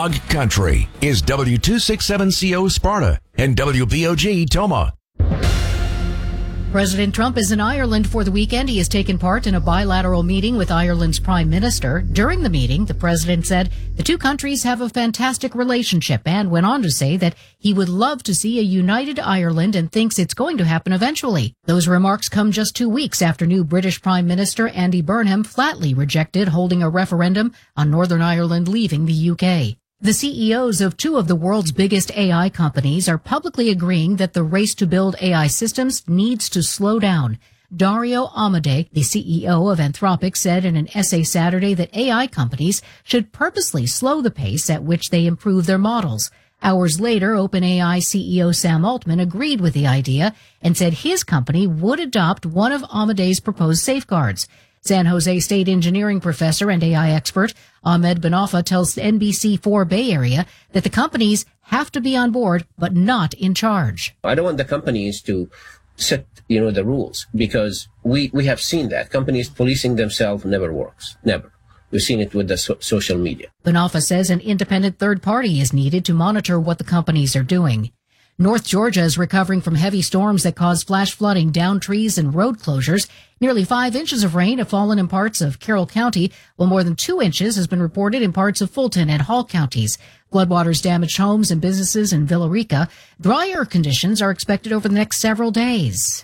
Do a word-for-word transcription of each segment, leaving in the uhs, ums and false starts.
Dog Country is W two sixty-seven C O Sparta and W B O G Toma. President Trump is in Ireland for the weekend. He has taken part in a bilateral meeting with Ireland's Prime Minister. During the meeting, the president said the two countries have a fantastic relationship and went on to say that he would love to see a united Ireland and thinks it's going to happen eventually. Those remarks come just two weeks after new British Prime Minister Andy Burnham flatly rejected holding a referendum on Northern Ireland leaving the U K. The C E Os of two of the world's biggest A I companies are publicly agreeing that the race to build A I systems needs to slow down. Dario Amodei, the C E O of Anthropic, said in an essay Saturday that A I companies should purposely slow the pace at which they improve their models. Hours later, OpenAI C E O Sam Altman agreed with the idea and said his company would adopt one of Amodei's proposed safeguards. San Jose State engineering professor and A I expert Ahmed Benafa tells N B C four Bay Area that the companies have to be on board, but not in charge. I don't want the companies to set, you know, the rules, because we, we have seen that. Companies policing themselves never works. Never. We've seen it with the so- social media. Benafa says an independent third party is needed to monitor what the companies are doing. North Georgia is recovering from heavy storms that caused flash flooding, downed trees, and road closures. Nearly five inches of rain have fallen in parts of Carroll County, while more than two inches has been reported in parts of Fulton and Hall counties. Floodwaters damaged homes and businesses in Villarica. Drier conditions are expected over the next several days.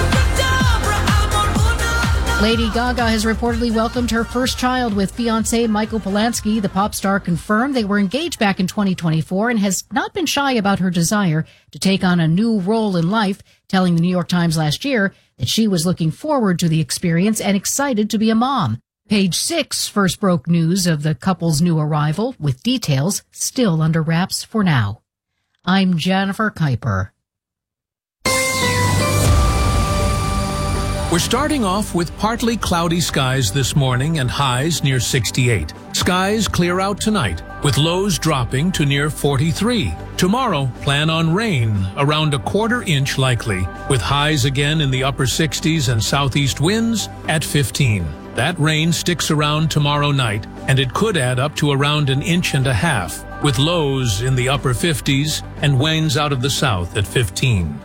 Lady Gaga has reportedly welcomed her first child with fiancé Michael Polanski. The pop star confirmed they were engaged back in twenty twenty-four and has not been shy about her desire to take on a new role in life, telling the New York Times last year that she was looking forward to the experience and excited to be a mom. Page Six first broke news of the couple's new arrival, with details still under wraps for now. I'm Jennifer Kuiper. We're starting off with partly cloudy skies this morning and highs near sixty-eight. Skies clear out tonight, with lows dropping to near forty-three. Tomorrow, plan on rain, around a quarter inch likely, with highs again in the upper sixties and southeast winds at fifteen. That rain sticks around tomorrow night, and it could add up to around an inch and a half, with lows in the upper fifties and winds out of the south at fifteen.